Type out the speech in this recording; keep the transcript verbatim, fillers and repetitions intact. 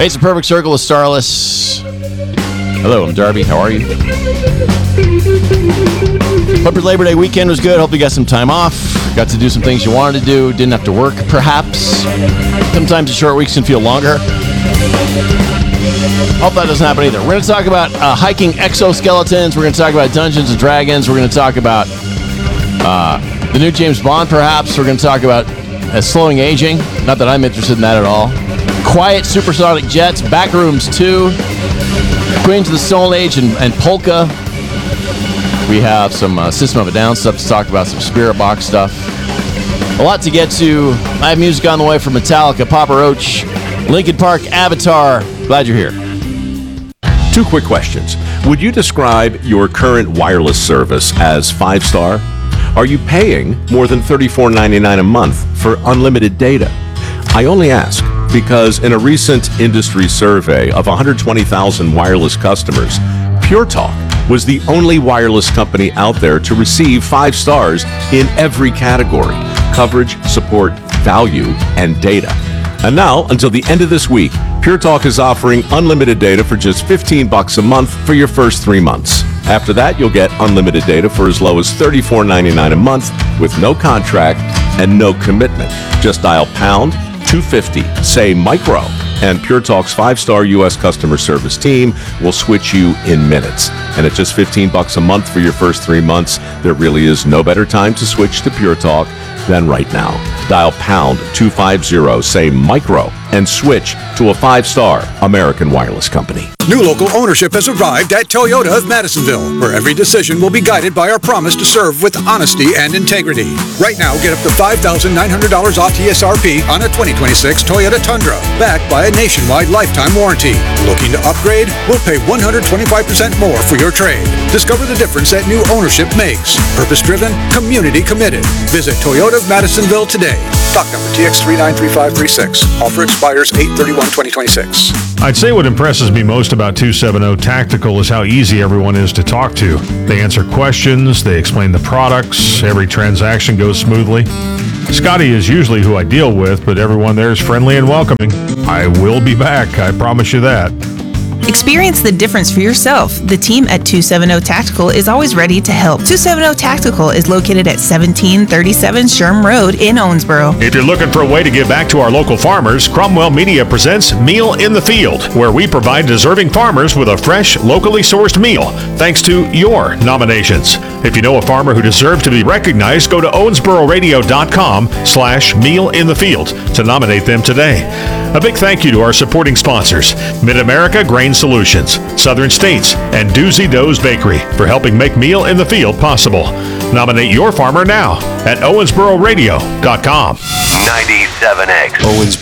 Hey, it's a perfect circle of Starless. Hello, I'm Darby. How are you? Hope your Labor Day weekend was good. Hope you got some time off. Got to do some things you wanted to do. Didn't have to work, perhaps. Sometimes the short weeks can feel longer. Hope that doesn't happen either. We're going to talk about uh, hiking exoskeletons. We're going to talk about Dungeons and Dragons. We're going to talk about uh, the new James Bond, perhaps. We're going to talk about uh, slowing aging. Not that I'm interested in that at all. Quiet supersonic jets. Backrooms two. Queens of the Stone Age and, and Polka. We have some uh, System of a Down stuff to talk about, some Spirit Box stuff. A lot to get to. I have music on the way from Metallica, Papa Roach, Linkin Park, Avatar. Glad you're here. Two quick questions. Would you describe your current wireless service as five-star? Are you paying more than thirty-four ninety-nine a month for unlimited data? I only ask because in a recent industry survey of one hundred twenty thousand wireless customers, Pure Talk was the only wireless company out there to receive five stars in every category: coverage, support, value, and data. And now, until the end of this week, Pure Talk is offering unlimited data for just fifteen bucks a month for your first three months. After that, you'll get unlimited data for as low as thirty-four ninety-nine a month with no contract and no commitment. Just dial pound two fifty, say micro, and Pure Talk's five-star U S customer service team will switch you in minutes. And at just fifteen bucks a month for your first three months, there really is no better time to switch to Pure Talk than right now. Dial pound two fifty, say micro, and switch to a five-star American wireless company. New local ownership has arrived at Toyota of Madisonville, where every decision will be guided by our promise to serve with honesty and integrity. Right now, get up to five thousand nine hundred dollars off T S R P on a twenty twenty-six Toyota Tundra, backed by a nationwide lifetime warranty. Looking to upgrade? We'll pay one hundred twenty-five percent more for your trade. Discover the difference that new ownership makes. Purpose-driven, community-committed. Visit Toyota of Madisonville today. Stock number T X three nine three five three six. Offer expires eight thirty-one twenty twenty-six. I'd say what impresses me most about two seventy Tactical is how easy everyone is to talk to. They answer questions, they explain the products, every transaction goes smoothly. Scotty is usually who I deal with, but everyone there is friendly and welcoming. I will be back, I promise you that. Experience the difference for yourself. The team at two seventy Tactical is always ready to help. two seventy Tactical is located at seventeen thirty-seven Sherm Road in Owensboro. If you're looking for a way to give back to our local farmers, Cromwell Media presents Meal in the Field, where we provide deserving farmers with a fresh, locally sourced meal, thanks to your nominations. If you know a farmer who deserves to be recognized, go to owensbororadio.com slash meal in the field to nominate them today. A big thank you to our supporting sponsors, Mid-America Grain Solutions, Southern States, and Doozy Doe's Bakery for helping make Meal in the Field possible. Nominate your farmer now at owensboro radio dot com. ninety-seven X. Owensboro